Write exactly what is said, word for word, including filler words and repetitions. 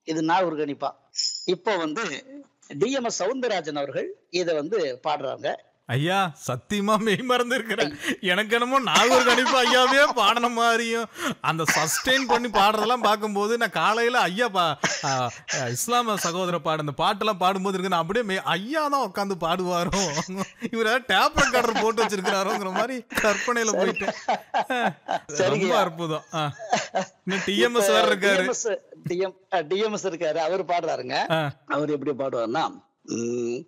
இது நாகூர் கணிப்பா. இப்போ வந்து டிஎம்எஸ் சவுந்தரராஜன் அவர்கள் இத வந்து பாடுறாங்க. ஐயா சத்தியமா மெய் மறந்து இருக்கிறேன். எனக்கு என்னமோ நாகூர் கணிப்பு ஐயாவே பாடின மாதிரியும் அந்த சஸ்டெயின் பண்ணி பாடுறதெல்லாம் பார்க்கும்போது நான் காலையில ஐயா பா இஸ்லாம சகோதர பாடு அந்த பாட்டெல்லாம் பாடும்போது இருக்கு நான் அப்படியே ஐயா தான் உட்காந்து பாடுவாரோ, இவர் டேப் ரெக்கார்டர் போட்டு வச்சிருக்கிறாரோங்கிற மாதிரி கற்பனையில போயிட்டேன். ரொம்ப அற்புதம். இன்னும் டிஎம்எஸ் வேற இருக்காரு. டிஎம்எஸ் இருக்காரு, அவர் பாடுறாருங்க. அவர் எப்படி பாடுவார்னா